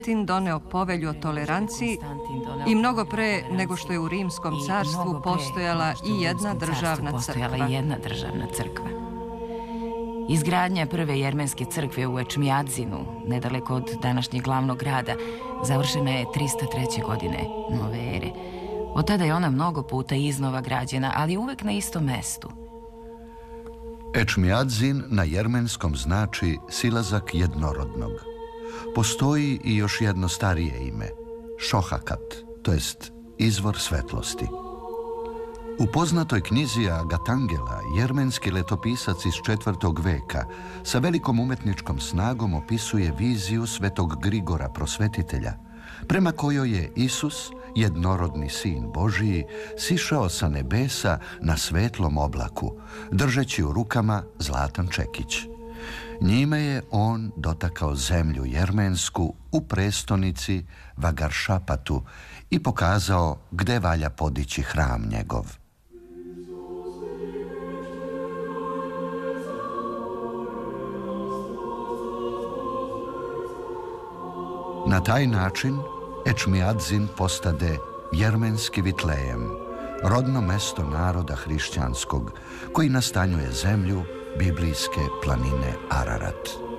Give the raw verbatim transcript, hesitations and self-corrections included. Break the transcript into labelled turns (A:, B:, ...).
A: Konstantin doneo povelju o toleranciji i mnogo pre nego što je u Rimskom carstvu postojala i jedna državna crkva.
B: jedna državna crkva. Izgradnja prve jermenske crkve u Ečmijadzinu, nedaleko od današnjeg glavnog grada, završena je trista treće godine nove ere. Od tada je ona mnogo puta iznova građena, ali uvek na istom mestu.
C: Ečmijadzin na jermenskom znači silazak jednorodnog. Postoji i još jedno starije ime, Šohakat, to jest izvor svetlosti. U poznatoj knjizi Agatangela, jermenski letopisac iz četvrtog veka sa velikom umetničkom snagom opisuje viziju svetog Grigora prosvetitelja, prema kojoj je Isus, jednorodni sin Božiji, sišao sa nebesa na svetlom oblaku, držeći u rukama zlatan čekić. Njime je on dotakao zemlju jermensku u prestonici Vagaršapatu i pokazao gde valja podići hram njegov. Na taj način Ečmijadzin postade jermenski Vitlejem, rodno mesto naroda hrišćanskog koji nastanjuje zemlju biblijske planine Ararat.